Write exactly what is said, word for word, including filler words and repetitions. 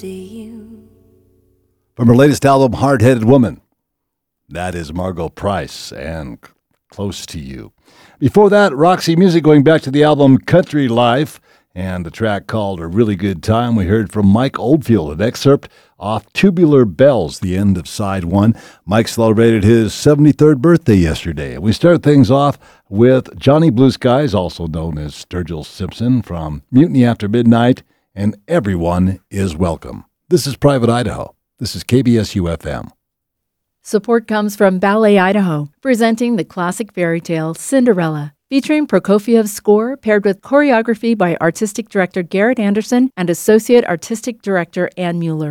Do you? From her latest album, Hard-Headed Woman. That is Margot Price and Close to You. Before that, Roxy Music, going back to the album Country Life and the track called A Really Good Time. We heard from Mike Oldfield, an excerpt off Tubular Bells, the end of side one. Mike celebrated his seventy-third birthday yesterday. We start things off with Johnny Blue Skies, also known as Sturgill Simpson, from Mutiny After Midnight, and Everyone is Welcome. This is Private Idaho. This is K B S U F M. Support comes from Ballet Idaho, presenting the classic fairy tale Cinderella, featuring Prokofiev's score paired with choreography by Artistic Director Garrett Anderson and Associate Artistic Director Ann Mueller.